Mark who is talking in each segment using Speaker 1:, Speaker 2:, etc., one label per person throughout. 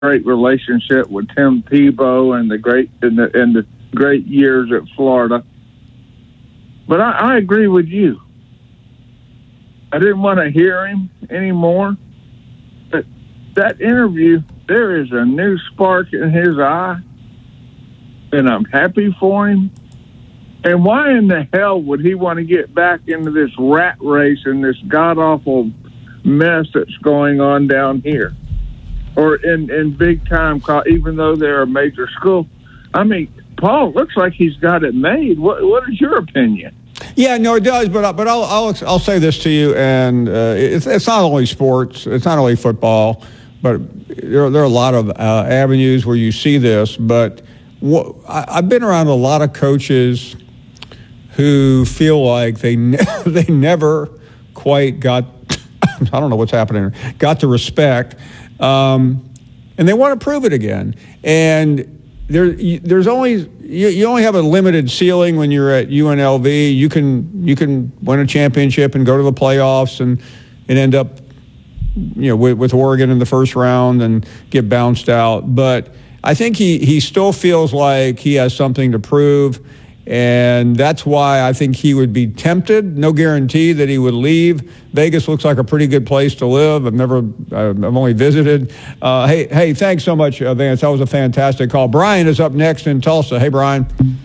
Speaker 1: great relationship with Tim Tebow and the great years at Florida. But I agree with you. I didn't want to hear him anymore. But that interview, there is a new spark in his eye, and I'm happy for him. And why in the hell would he want to get back into this rat race and this god-awful mess that's going on down here? Or in big-time, even though they're a major school? I mean, Paul, looks like he's got it made. What is your opinion?
Speaker 2: Yeah, no, it does. But I'll say this to you, and it's not only sports, it's not only football, but there are a lot of avenues where you see this. But I've been around a lot of coaches who feel like they never quite got, I don't know what's happening, got the respect, and they want to prove it again. And there's only you only have a limited ceiling when you're at UNLV. You can win a championship and go to the playoffs and end up with Oregon in the first round and get bounced out. But I think he still feels like he has something to prove, and that's why I think he would be tempted. No guarantee that he would leave. Vegas looks like a pretty good place to live. I've only visited. Hey, thanks so much, Vance. That was a fantastic call. Brian is up next in Tulsa. Hey, Brian.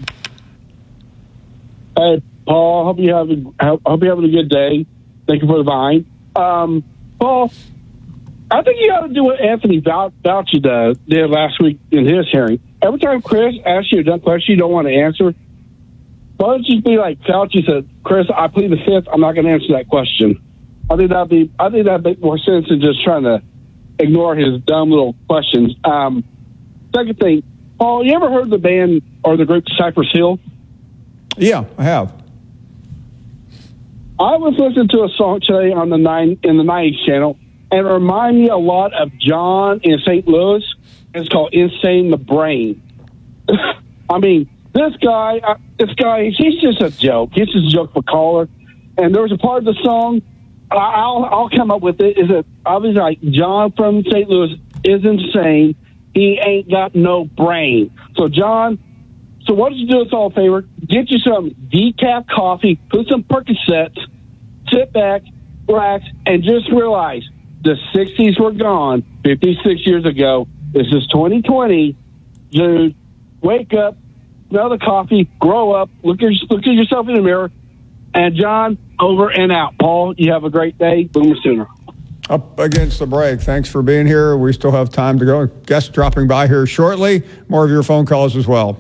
Speaker 3: Hey, Paul. Hope you're having a good day. Thank you for the vine. Paul, I think you got to do what Anthony Fauci did last week in his hearing. Every time Chris asks you a dumb question you don't want to answer, why don't you be like Fauci said, Chris, I plead the fifth, I'm not going to answer that question. I think that'd make more sense than just trying to ignore his dumb little questions. Second thing, Paul, you ever heard the band or the group Cypress Hill?
Speaker 2: Yeah, I have.
Speaker 3: I was listening to a song today on the 90s channel, and it reminded me a lot of John in St. Louis. It's called Insane the Brain. I mean, this guy, he's just a joke. He's just a joke for caller. And there was a part of the song, I'll come up with it, is that obviously like John from St. Louis is insane. He ain't got no brain. So John, why don't you do us all a favor? Get you some decaf coffee, put some Percocets, sit back, relax, and just realize the 60s were gone 56 years ago. This is 2020. Dude, wake up, smell the coffee, grow up, look at yourself in the mirror. And John, over and out. Paul, you have a great day. Boomer Sooner.
Speaker 2: Up against the break. Thanks for being here. We still have time to go. Guests dropping by here shortly. More of your phone calls as well.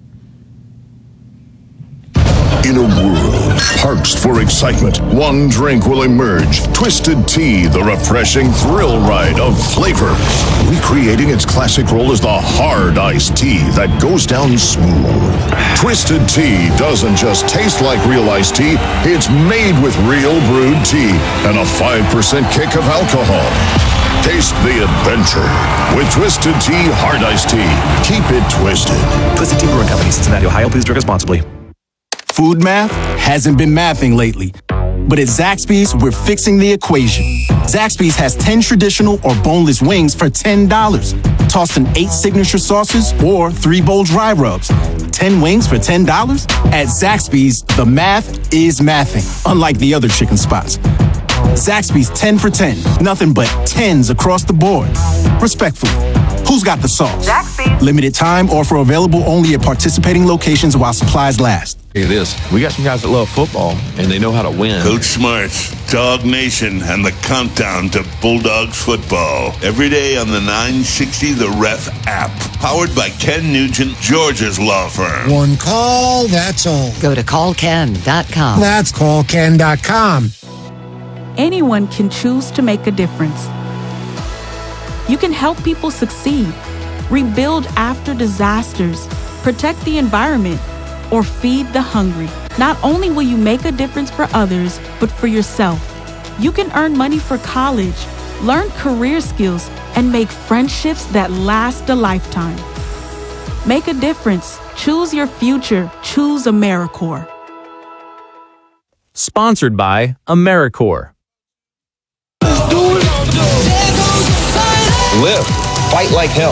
Speaker 4: In a world parched for excitement, one drink will emerge. Twisted Tea, the refreshing thrill ride of flavor. Recreating its classic role as the hard iced tea that goes down smooth. Twisted Tea doesn't just taste like real iced tea, it's made with real brewed tea and a 5% kick of alcohol. Taste the adventure with Twisted Tea Hard Iced Tea. Keep it twisted.
Speaker 5: Twisted Tea Brewing Company, Cincinnati, Ohio. Please drink responsibly.
Speaker 6: Food math hasn't been mathing lately. But at Zaxby's, we're fixing the equation. Zaxby's has 10 traditional or boneless wings for $10. Tossed in 8 signature sauces or 3 bold dry rubs. 10 wings for $10? At Zaxby's, the math is mathing, unlike the other chicken spots. Zaxby's 10 for 10. Nothing but 10s across the board. Respectfully, who's got the sauce?
Speaker 7: Zaxby's.
Speaker 6: Limited time offer available only at participating locations while supplies last.
Speaker 8: Hey, we got some guys that love football, and they know how to win.
Speaker 9: Coach Smarts, Dog Nation, and the countdown to Bulldogs football. Every day on the 960 The Ref app. Powered by Ken Nugent, Georgia's law firm.
Speaker 10: One call, that's all.
Speaker 7: Go to callken.com.
Speaker 10: That's callken.com.
Speaker 11: Anyone can choose to make a difference. You can help people succeed, rebuild after disasters, protect the environment, or feed the hungry. Not only will you make a difference for others, but for yourself. You can earn money for college, learn career skills, and make friendships that last a lifetime. Make a difference. Choose your future. Choose AmeriCorps.
Speaker 12: Sponsored by AmeriCorps.
Speaker 13: Lift
Speaker 12: fight like hell.